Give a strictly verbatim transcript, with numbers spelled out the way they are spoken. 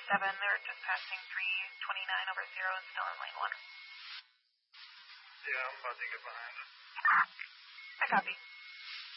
seven, they're just passing three twenty-nine over zero and still in lane one. Yeah, I'm about to get behind. I copy.